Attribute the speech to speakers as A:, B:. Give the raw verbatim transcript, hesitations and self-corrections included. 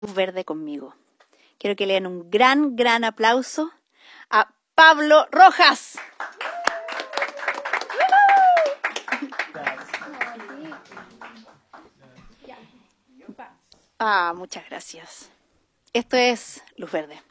A: Luz Verde conmigo. Quiero que le den un gran, gran aplauso a Pablo Rojas. Ah, muchas gracias. Esto es Luz Verde.